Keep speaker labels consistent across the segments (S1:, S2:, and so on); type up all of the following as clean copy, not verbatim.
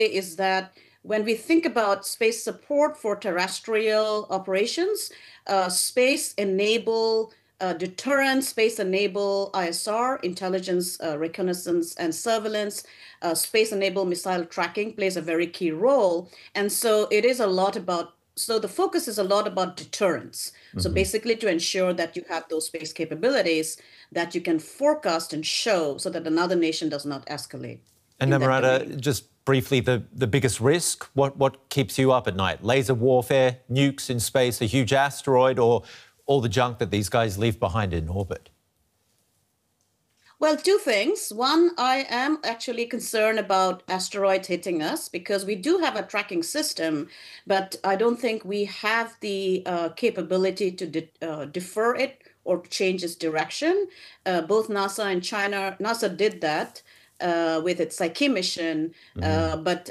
S1: is that when we think about space support for terrestrial operations, space enable deterrence, space enable ISR, intelligence, reconnaissance, and surveillance, space enable missile tracking plays a very key role. And so it is a lot about, so the focus is a lot about deterrence. So basically to ensure that you have those space capabilities that you can forecast and show so that another nation does not escalate.
S2: And Namrata, just briefly, the biggest risk, what keeps you up at night? Laser warfare, nukes in space, a huge asteroid, or all the junk that these guys leave behind in orbit?
S1: Well, two things. One, I am actually concerned about asteroids hitting us because we do have a tracking system, but I don't think we have the capability to defer it or change its direction. Both NASA and China, NASA did that with its Psyche mission, but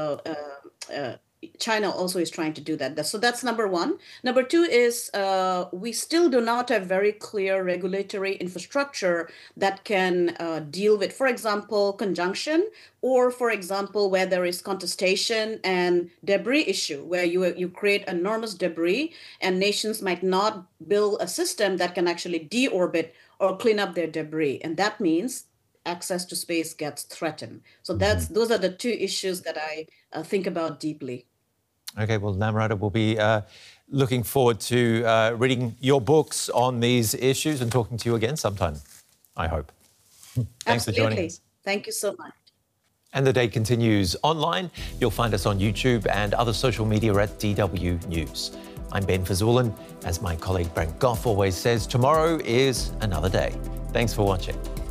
S1: China also is trying to do that. So that's number one. Number two is we still do not have very clear regulatory infrastructure that can deal with, for example, conjunction, or for example, where there is contestation and debris issue, where you create enormous debris and nations might not build a system that can actually deorbit or clean up their debris. And that means access to space gets threatened. So those are the two issues that I think about deeply.
S2: OK, well, Namrata, we'll be looking forward to reading your books on these issues and talking to you again sometime, I hope. Thanks for joining us.
S1: Thank you so much.
S2: And the day continues online. You'll find us on YouTube and other social media at DW News. I'm Ben Fazulin. As my colleague Brent Goff always says, tomorrow is another day. Thanks for watching.